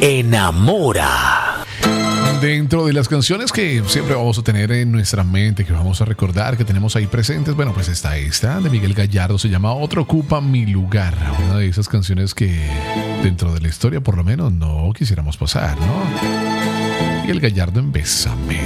enamora. Dentro de las canciones que siempre vamos a tener en nuestra mente, que vamos a recordar, que tenemos ahí presentes, bueno, pues está esta de Miguel Gallardo, se llama Otro ocupa mi lugar. Una de esas canciones que dentro de la historia por lo menos no quisiéramos pasar, ¿no? Miguel Gallardo en Bésame.